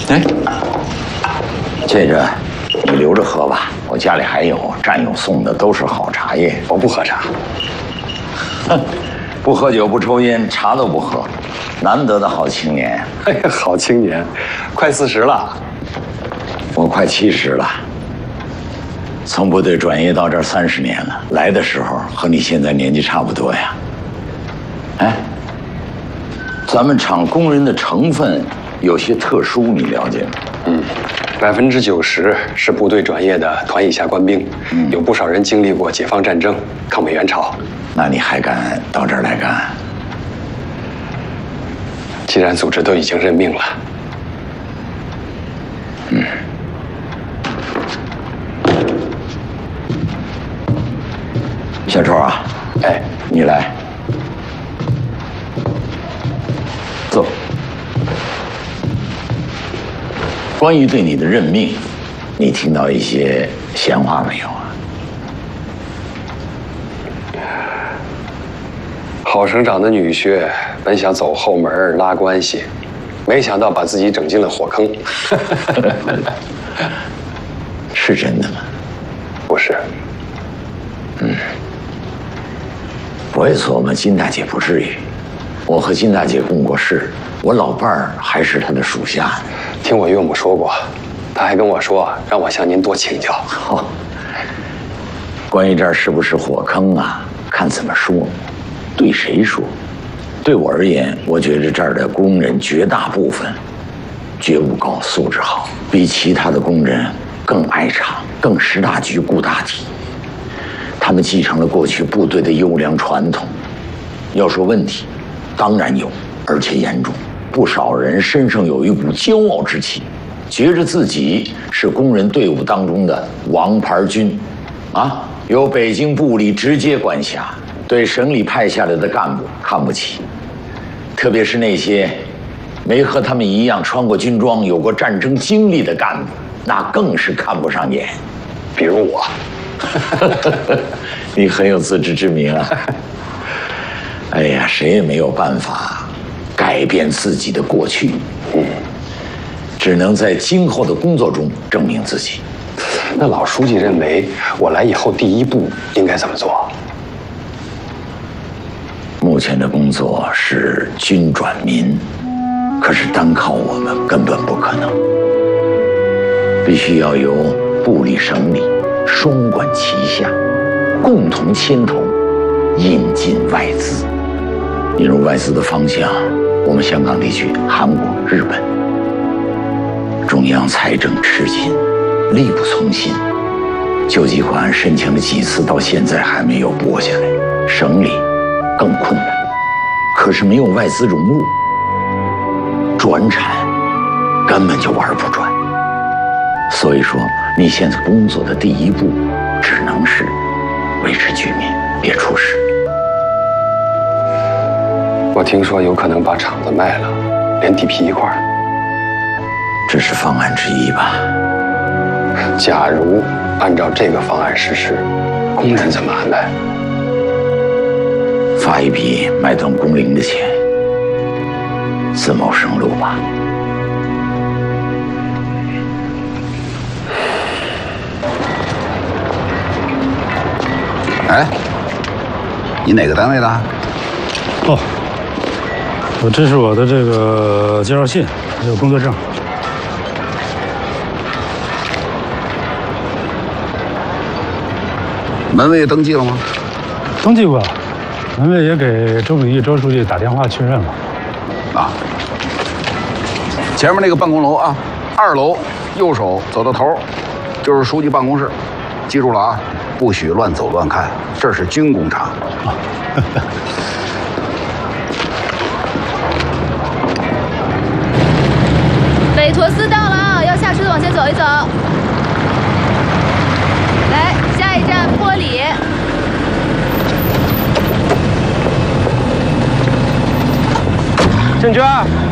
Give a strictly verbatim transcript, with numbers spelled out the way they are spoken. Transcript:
哎，这个你留着喝吧，我家里还有，战友送的都是好茶叶。 我不喝茶。 哼，不喝酒不抽烟，茶都不喝，难得的好青年。 哎呀，好青年，快四十了。 我快七十了。从部队转业到这儿三十年了，来的时候和你现在年纪差不多呀。哎，咱们厂工人的成分有些特殊，你了解吗？ 嗯，百分之九十是部队转业的团以下官兵，嗯、有不少人经历过解放战争、抗美援朝。 那你还敢到这儿来干？ 既然组织都已经任命了， 嗯。小周啊，哎，你来，坐。关于对你的任命，你听到一些闲话没有啊？ 郝省长的女婿本想走后门拉关系，没想到把自己整进了火坑。 是真的吗？ 不是。 嗯。我也琢磨金大姐不至于，我和金大姐共过事，我老伴儿还是她的属下呢。 听我岳母说过，她还跟我说让我向您多请教。 哦，关于这儿是不是火坑啊，看怎么说，对谁说。对我而言，我觉得这儿的工人绝大部分觉悟高、素质好，比其他的工人更爱厂、更识大局、顾大体。他们继承了过去部队的优良传统。要说问题，当然有，而且严重。不少人身上有一股骄傲之气，觉着自己是工人队伍当中的王牌军，啊，由北京部里直接管辖，对省里派下来的干部看不起。特别是那些没和他们一样穿过军装、有过战争经历的干部，那更是看不上眼。 比如我。 你很有自知之明啊！哎呀，谁也没有办法改变自己的过去，嗯，只能在今后的工作中证明自己。 那老书记认为，我来以后第一步应该怎么做？ 目前的工作是军转民，可是单靠我们根本不可能，必须要由部里、省里双管齐下，共同牵头引进外资。引入外资的方向，我们香港地区、韩国、日本，中央财政吃紧，力不从心。救济款申请了几次，到现在还没有拨下来，省里更困难。可是没有外资融入，转产根本就玩不转。所以说，你现在工作的第一步，只能是维持局面，别出事。 我听说有可能把厂子卖了，连地皮一块儿。 这是方案之一吧？ 假如按照这个方案实施，工人怎么安排？ 发一笔买断工龄的钱，自谋生路吧。 哎，你哪个单位的？ 哦，我这是我的这个介绍信，还有工作证。 门卫登记了吗？ 登记过，门卫也给周秉义周书记打电话确认了。 啊，前面那个办公楼啊，二楼右手走到头，就是书记办公室，记住了啊。不许乱走乱看，这是军工厂。啊、 北陀司到了啊，要下车的往前走一走。来，下一站坡里。 郑娟。